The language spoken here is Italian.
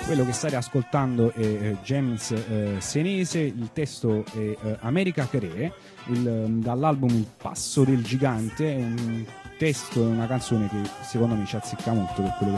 Quello che state ascoltando è James Senese, il testo è America Cre, dall'album Il Passo del Gigante. È un testo e una canzone che secondo me ci azzecca molto per quello che